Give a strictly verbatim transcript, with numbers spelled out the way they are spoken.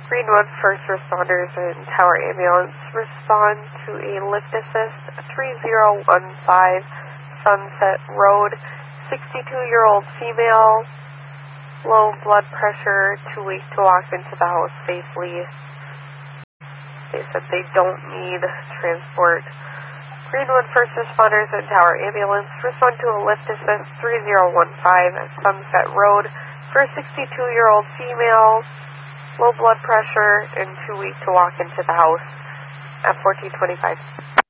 Greenwood first responders and Tower Ambulance respond to a lift assist, three zero one five Sunset Road, sixty-two-year-old female, low blood pressure, too weak to walk into the house safely. They said they don't need transport. Greenwood first responders and Tower Ambulance respond to a lift assist, three zero one five Sunset Road, for a sixty-two-year-old female, low blood pressure, and too weak to walk into the house at fourteen twenty-five.